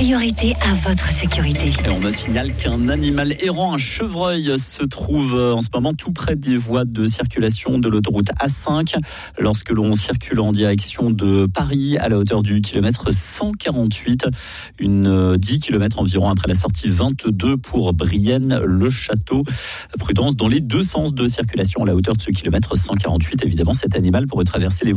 priorité à votre sécurité. Et on me signale qu'un animal errant, un chevreuil, se trouve en ce moment tout près des voies de circulation de l'autoroute A5. Lorsque l'on circule en direction de Paris à la hauteur du kilomètre 148, 10 km environ après la sortie 22 pour Brienne-le-Château. Prudence dans les deux sens de circulation à la hauteur de ce kilomètre 148. Évidemment, cet animal pourrait traverser les